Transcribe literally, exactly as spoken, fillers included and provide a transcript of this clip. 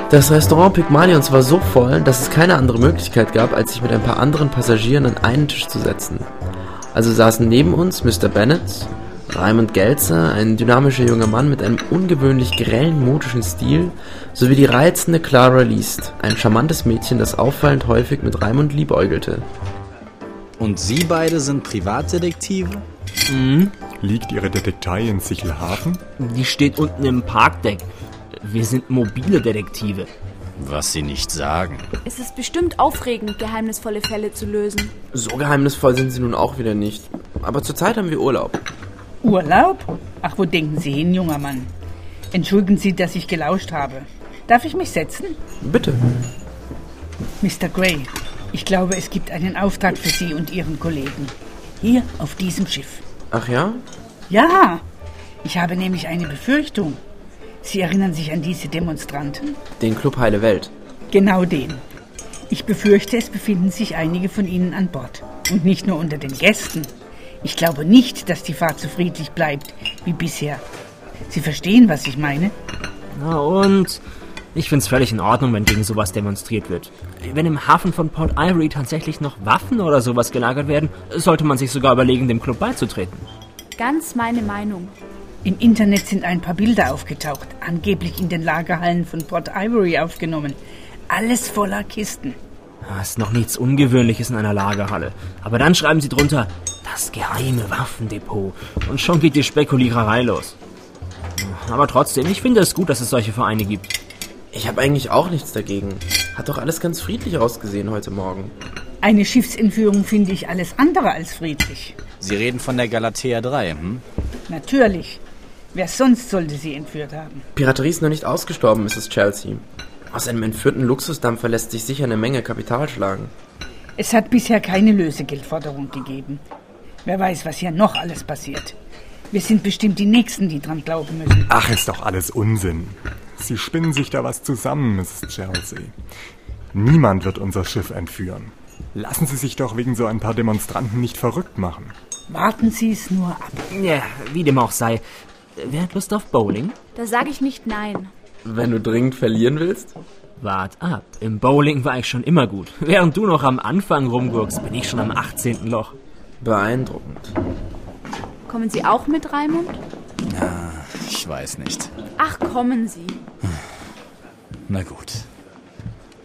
Das Restaurant Pygmalions war so voll, dass es keine andere Möglichkeit gab, als sich mit ein paar anderen Passagieren an einen Tisch zu setzen. Also saßen neben uns Mister Bennet, Raimund Gelzer, ein dynamischer junger Mann mit einem ungewöhnlich grellen modischen Stil, sowie die reizende Clara Liest, ein charmantes Mädchen, das auffallend häufig mit Raimund liebäugelte. Und Sie beide sind Privatdetektive? Mhm. Liegt Ihre Detektei in Sichelhafen? Die steht unten im Parkdeck. Wir sind mobile Detektive. Was Sie nicht sagen. Es ist bestimmt aufregend, geheimnisvolle Fälle zu lösen. So geheimnisvoll sind sie nun auch wieder nicht. Aber zurzeit haben wir Urlaub. Urlaub? Ach, wo denken Sie hin, junger Mann? Entschuldigen Sie, dass ich gelauscht habe. Darf ich mich setzen? Bitte. Mister Gray, ich glaube, es gibt einen Auftrag für Sie und Ihren Kollegen. Hier auf diesem Schiff. Ach ja? Ja, ich habe nämlich eine Befürchtung. Sie erinnern sich an diese Demonstranten? Den Club Heile Welt. Genau den. Ich befürchte, es befinden sich einige von ihnen an Bord. Und nicht nur unter den Gästen. Ich glaube nicht, dass die Fahrt so friedlich bleibt wie bisher. Sie verstehen, was ich meine? Na und? Ich find's völlig in Ordnung, wenn gegen sowas demonstriert wird. Wenn im Hafen von Port Ivory tatsächlich noch Waffen oder sowas gelagert werden, sollte man sich sogar überlegen, dem Club beizutreten. Ganz meine Meinung. Im Internet sind ein paar Bilder aufgetaucht, angeblich in den Lagerhallen von Port Ivory aufgenommen. Alles voller Kisten. Das ist noch nichts Ungewöhnliches in einer Lagerhalle. Aber dann schreiben sie drunter, das geheime Waffendepot. Und schon geht die Spekuliererei los. Aber trotzdem, ich finde es gut, dass es solche Vereine gibt. Ich habe eigentlich auch nichts dagegen. Hat doch alles ganz friedlich ausgesehen heute Morgen. Eine Schiffsentführung finde ich alles andere als friedlich. Sie reden von der Galatea drei, hm? Natürlich. Wer sonst sollte sie entführt haben? Piraterie ist noch nicht ausgestorben, Misses Chelsea. Aus einem entführten Luxusdampfer lässt sich sicher eine Menge Kapital schlagen. Es hat bisher keine Lösegeldforderung gegeben. Wer weiß, was hier noch alles passiert. Wir sind bestimmt die Nächsten, die dran glauben müssen. Ach, ist doch alles Unsinn. Sie spinnen sich da was zusammen, Misses Chelsea. Niemand wird unser Schiff entführen. Lassen Sie sich doch wegen so ein paar Demonstranten nicht verrückt machen. Warten Sie es nur ab. Ja, wie dem auch sei. Wer hat Lust auf Bowling? Da sage ich nicht nein. Wenn du dringend verlieren willst? Wart ab. Im Bowling war ich schon immer gut. Während du noch am Anfang rumgurkst, bin ich schon am achtzehnten Loch. Beeindruckend. Kommen Sie auch mit, Raimund? Ja, ich weiß nicht. Ach, kommen Sie. Na gut.